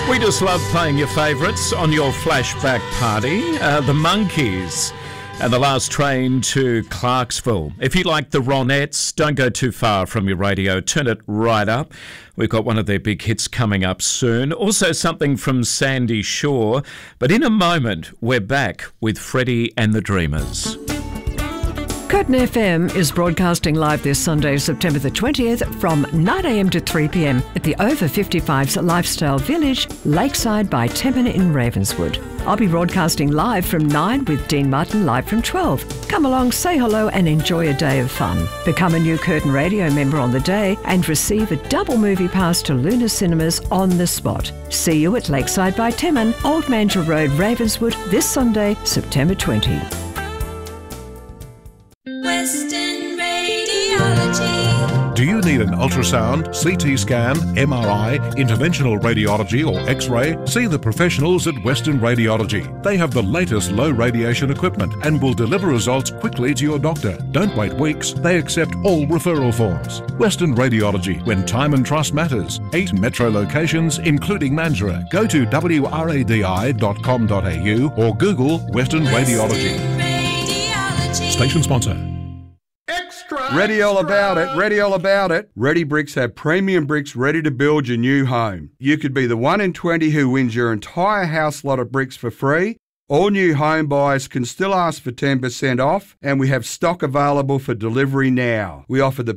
We just love playing your favourites on your flashback party. The Monkees and The Last Train to Clarksville. If you like the Ronettes, don't go too far from your radio. Turn it right up. We've got one of their big hits coming up soon. Also something from Sandy Shaw. But in a moment, we're back with Freddie and the Dreamers. Curtin FM is broadcasting live this Sunday, September the 20th from 9am to 3pm at the Over 55s Lifestyle Village, Lakeside by Temmin in Ravenswood. I'll be broadcasting live from 9 with Dean Martin live from 12. Come along, say hello and enjoy a day of fun. Become a new Curtin Radio member on the day and receive a double movie pass to Luna Cinemas on the spot. See you at Lakeside by Temmin, Old Mandurah Road, Ravenswood this Sunday, September 20. Western Radiology. Do you need an ultrasound, CT scan, MRI, interventional radiology or X-ray? See the professionals at Western Radiology. They have the latest low radiation equipment and will deliver results quickly to your doctor. Don't wait weeks. They accept all referral forms. Western Radiology, when time and trust matters. 8 metro locations, including Mandurah. Go to wradi.com.au or Google Western Radiology. Station sponsor. Ready all about it, ready all about it. Ready Bricks have premium bricks ready to build your new home. You could be the 1 in 20 who wins your entire house lot of bricks for free. All new home buyers can still ask for 10% off, and we have stock available for delivery now. We offer the